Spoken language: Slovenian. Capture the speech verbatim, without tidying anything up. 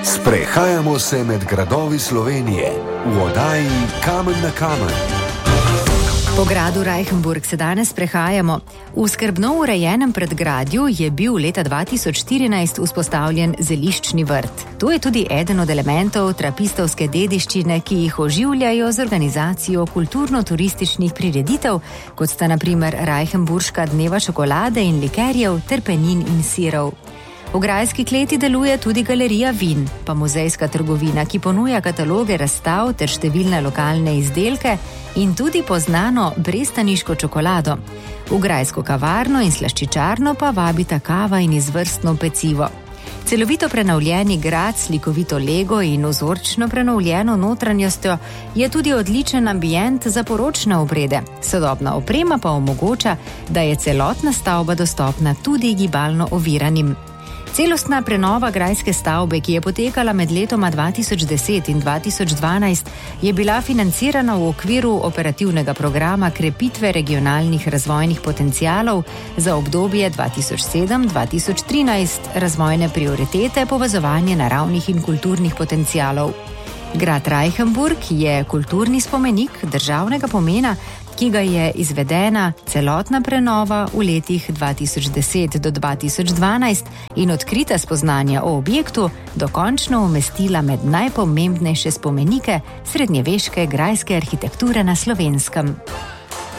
Sprehajamo se med gradovi Slovenije v oddaji Kamen na kamen. Po gradu Reichenburg se danes sprehajamo. V skrbno urejenem predgradju je bil leta dva tisoč štirinajst vzpostavljen zeliščni vrt. To je tudi eden od elementov trapistovske dediščine, ki jih oživljajo z organizacijo kulturno-turističnih prireditev, kot sta na primer Reichenburška dneva čokolade in likerjev ter penin in sirov. V grajski kleti deluje tudi galerija vin, pa muzejska trgovina, ki ponuja kataloge razstav ter številne lokalne izdelke in tudi poznano brestaniško čokolado. V grajsko kavarno in slaščičarno pa vabita kava in izvrstno pecivo. Celovito prenovljeni grad s slikovito lego in vzorčno prenovljeno notranjostjo je tudi odličen ambient za poročne obrede. Sodobna oprema pa omogoča, da je celotna stavba dostopna tudi gibalno oviranim. Celostna prenova grajske stavbe, ki je potekala med letoma dva tisoč deset in dva tisoč dvanajst, je bila financirana v okviru operativnega programa krepitve regionalnih razvojnih potencialov za obdobje dva tisoč sedem do dva tisoč trinajst, razvojne prioritete, povezovanje naravnih in kulturnih potencialov. Grad Reichenburg je kulturni spomenik državnega pomena, ki ga je izvedena celotna prenova v letih dva tisoč deset do dva tisoč dvanajst in odkrita spoznanja o objektu dokončno umestila med najpomembnejše spomenike srednjeveške grajske arhitekture na Slovenskem.